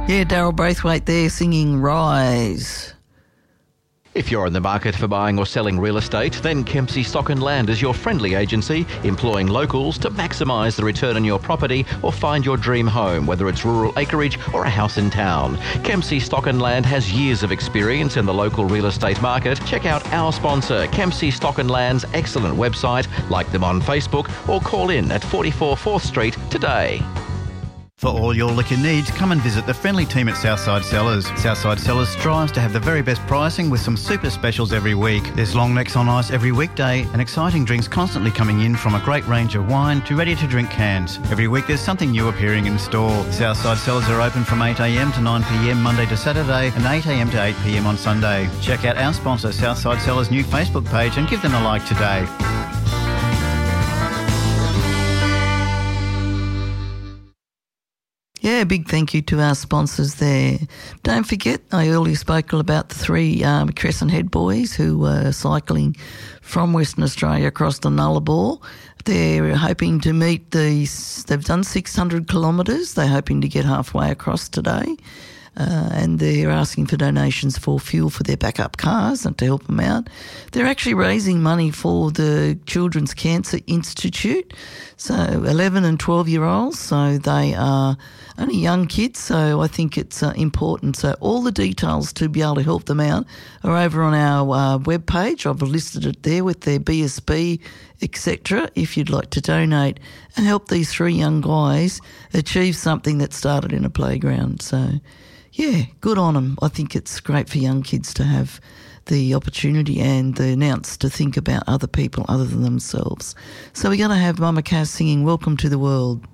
Yeah, Daryl Braithwaite there singing Rise. If you're in the market for buying or selling real estate, then Kempsey Stock and Land is your friendly agency, employing locals to maximise the return on your property or find your dream home, whether it's rural acreage or a house in town. Kempsey Stock and Land has years of experience in the local real estate market. Check out our sponsor, Kempsey Stock and Land's excellent website, like them on Facebook, or call in at 44 4th Street today. For all your liquor needs, come and visit the friendly team at Southside Cellars. Southside Cellars strives to have the very best pricing with some super specials every week. There's long necks on ice every weekday and exciting drinks constantly coming in, from a great range of wine to ready-to-drink cans. Every week there's something new appearing in store. Southside Cellars are open from 8am to 9pm Monday to Saturday and 8am to 8pm on Sunday. Check out our sponsor Southside Cellars' new Facebook page and give them a like today. Yeah, big thank you to our sponsors there. Don't forget, I earlier spoke about the three Crescent Head boys who were cycling from Western Australia across the Nullarbor. They're hoping to meet they've done 600 kilometres. They're hoping to get halfway across today. And they're asking for donations for fuel for their backup cars and to help them out. They're actually raising money for the Children's Cancer Institute, so 11 and 12-year-olds, so they are only young kids, so I think it's important. So all the details to be able to help them out are over on our webpage. I've listed it there with their BSB, etc., if you'd like to donate and help these three young guys achieve something that started in a playground. So yeah, good on them. I think it's great for young kids to have the opportunity and the announce to think about other people other than themselves. So we're going to have Mama Cass singing Welcome to the World.